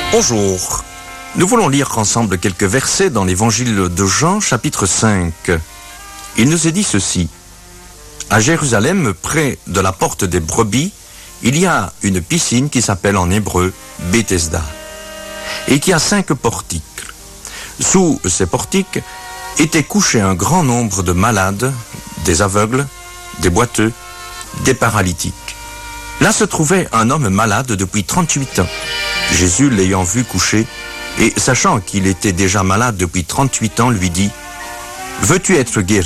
Bonjour. Nous voulons lire ensemble quelques versets dans l'évangile de Jean, chapitre 5. Il nous est dit ceci. À Jérusalem, près de la porte des brebis, il y a une piscine qui s'appelle en hébreu Bethesda et qui a 5 portiques. Sous ces portiques était couché un grand nombre de malades, des aveugles, des boiteux, des paralytiques. Là se trouvait un homme malade depuis 38 ans. Jésus, l'ayant vu couché, et sachant qu'il était déjà malade depuis 38 ans, lui dit « Veux-tu être guéri ?»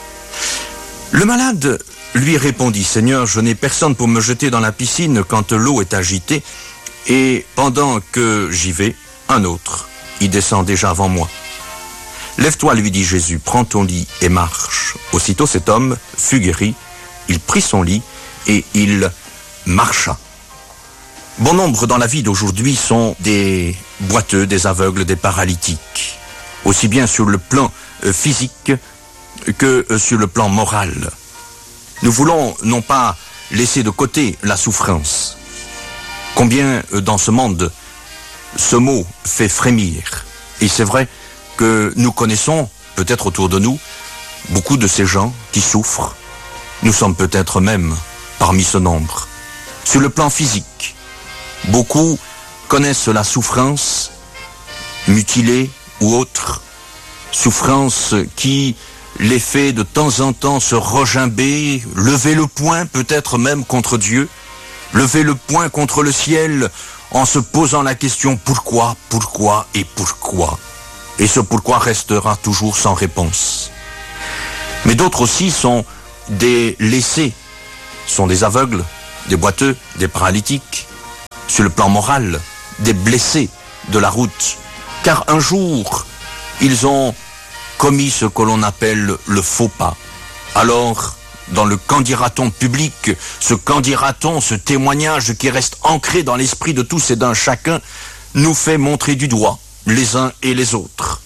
Le malade lui répondit « Seigneur, je n'ai personne pour me jeter dans la piscine quand l'eau est agitée, et pendant que j'y vais, un autre y descend déjà avant moi. » « Lève-toi, lui dit Jésus, prends ton lit et marche. » Aussitôt cet homme fut guéri, il prit son lit et il marcha. Bon nombre dans la vie d'aujourd'hui sont des boiteux, des aveugles, des paralytiques, aussi bien sur le plan physique que sur le plan moral. Nous voulons non pas laisser de côté la souffrance. Combien dans ce monde ce mot fait frémir. Et c'est vrai que nous connaissons, peut-être autour de nous, beaucoup de ces gens qui souffrent. Nous sommes peut-être même parmi ce nombre. Sur le plan physique, beaucoup connaissent la souffrance, mutilée ou autre, souffrance qui les fait de temps en temps se regimber, lever le poing peut-être même contre Dieu, lever le poing contre le ciel en se posant la question pourquoi, pourquoi et pourquoi. Et ce pourquoi restera toujours sans réponse. Mais d'autres aussi sont des laissés, sont des aveugles, des boiteux, des paralytiques, sur le plan moral, des blessés de la route. Car un jour, ils ont commis ce que l'on appelle le faux pas. Alors, dans le qu'en dira-t-on public, ce qu'en dira-t-on, ce témoignage qui reste ancré dans l'esprit de tous et d'un chacun, nous fait montrer du doigt les uns et les autres.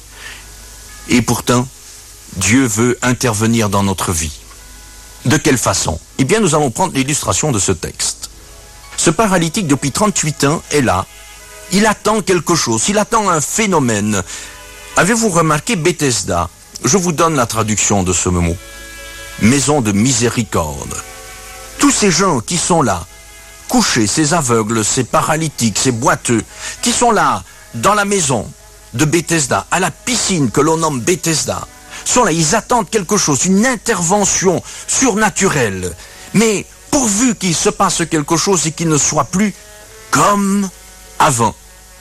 Et pourtant, Dieu veut intervenir dans notre vie. De quelle façon? Eh bien, nous allons prendre l'illustration de ce texte. Ce paralytique, depuis 38 ans, est là. Il attend quelque chose, il attend un phénomène. Avez-vous remarqué Bethesda? Je vous donne la traduction de ce mot. Maison de miséricorde. Tous ces gens qui sont là, couchés, ces aveugles, ces paralytiques, ces boiteux, qui sont là, dans la maison de Bethesda, à la piscine que l'on nomme Bethesda, sont là, ils attendent quelque chose, une intervention surnaturelle. Mais pourvu qu'il se passe quelque chose et qu'il ne soit plus comme avant.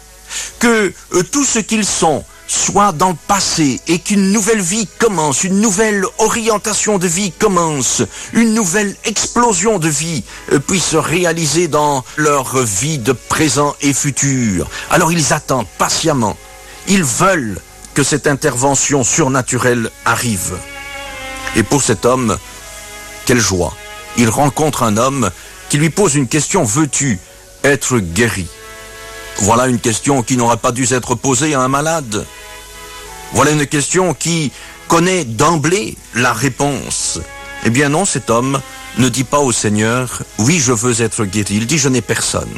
Que tout ce qu'ils sont soit dans le passé et qu'une nouvelle vie commence, une nouvelle orientation de vie commence, une nouvelle explosion de vie puisse se réaliser dans leur vie de présent et futur. Alors ils attendent patiemment, ils veulent que cette intervention surnaturelle arrive. Et pour cet homme, quelle joie! Il rencontre un homme qui lui pose une question, veux-tu être guéri? Voilà une question qui n'aurait pas dû être posée à un malade. Voilà une question qui connaît d'emblée la réponse. Eh bien non, cet homme ne dit pas au Seigneur, oui, je veux être guéri. Il dit, je n'ai personne.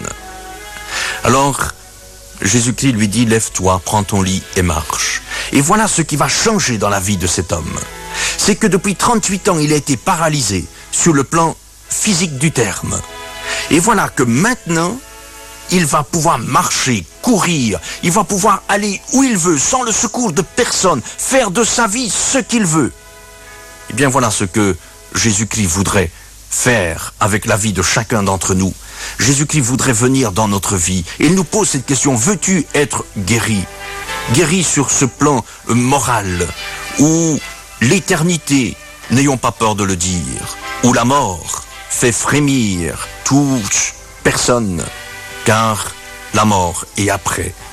Alors, Jésus-Christ lui dit, lève-toi, prends ton lit et marche. Et voilà ce qui va changer dans la vie de cet homme. C'est que depuis 38 ans, il a été paralysé sur le plan physique du terme. Et voilà que maintenant, il va pouvoir marcher, courir, il va pouvoir aller où il veut, sans le secours de personne, faire de sa vie ce qu'il veut. Eh bien voilà ce que Jésus-Christ voudrait faire avec la vie de chacun d'entre nous. Jésus-Christ voudrait venir dans notre vie. Et il nous pose cette question, veux-tu être guéri? Guéri sur ce plan moral, où l'éternité, n'ayons pas peur de le dire, où la mort fait frémir toute personne, car la mort est après.